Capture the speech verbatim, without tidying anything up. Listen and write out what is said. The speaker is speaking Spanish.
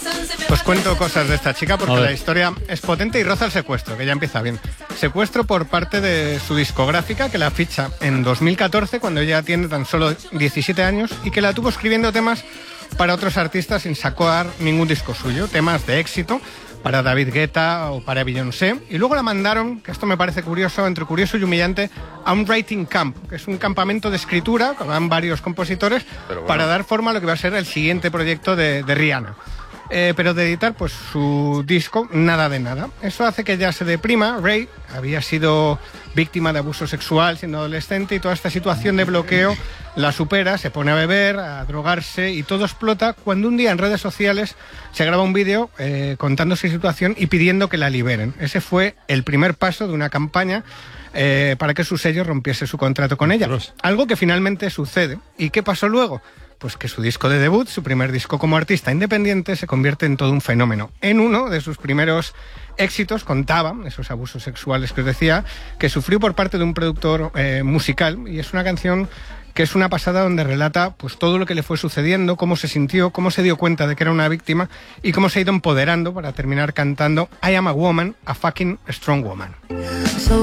Pues cuento cosas de esta chica porque la historia es potente y roza el secuestro, que ya empieza bien. Secuestro por parte de su discográfica, que la ficha en dos mil catorce, cuando ella tiene tan solo diecisiete años, y que la tuvo escribiendo temas para otros artistas sin sacar ningún disco suyo, temas de éxito para David Guetta o para Beyoncé, y luego la mandaron, que esto me parece curioso, entre curioso y humillante, a un writing camp, que es un campamento de escritura, que van varios compositores, bueno, para dar forma a lo que va a ser el siguiente proyecto de, de Rihanna. Eh, pero de editar pues su disco, nada de nada. Eso hace que ella se deprima. Ray había sido víctima de abuso sexual siendo adolescente y toda esta situación de bloqueo la supera, se pone a beber, a drogarse y todo explota cuando un día en redes sociales se graba un vídeo eh, contando su situación y pidiendo que la liberen. Ese fue el primer paso de una campaña eh, para que su sello rompiese su contrato con ella. Algo que finalmente sucede. ¿Y qué pasó luego? Pues que su disco de debut, su primer disco como artista independiente, se convierte en todo un fenómeno. En uno de sus primeros éxitos contaba, esos abusos sexuales que os decía, que sufrió por parte de un productor eh, musical, y es una canción que es una pasada donde relata pues todo lo que le fue sucediendo, cómo se sintió, cómo se dio cuenta de que era una víctima y cómo se ha ido empoderando para terminar cantando I am a woman, a fucking strong woman.